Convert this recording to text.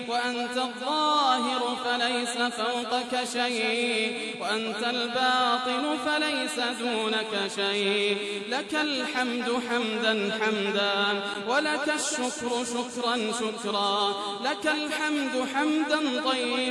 وأنت الظاهر فليس فوقك شيء وأنت الباطن فليس دونك شيء لك الحمد حمدا حمدا ولك الشكر شكرا شكرا لك الحمد حمدا طيبا